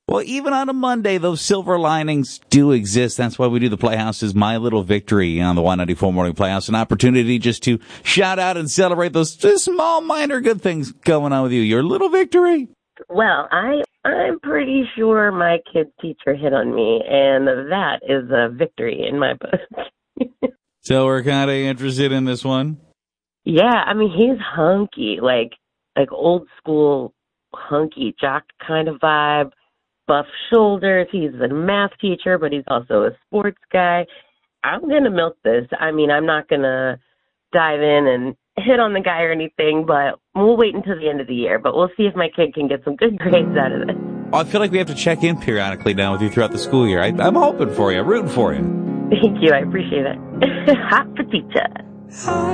Well, even on a Monday, those silver linings do exist. That's why we do the Playhouse's My Little Victory on the 194 Morning Playhouse. An opportunity just to shout out and celebrate those small, minor good things going on with you. Your little victory. Well, I'm pretty sure my kid's teacher hit on me, and that is a victory in my book. So we're kind of interested in this one? Yeah, I mean, he's hunky, like old school hunky jock kind of vibe. Buff shoulders. He's a math teacher, but he's also a sports guy. I'm going to milk this. I mean, I'm not going to dive in and hit on the guy or anything, but we'll wait until the end of the year. But we'll see if my kid can get some good grades out of this. I feel like we have to check in periodically now with you throughout the school year. I'm hoping for you, rooting for you. Thank you. I appreciate it. Hot for teacher.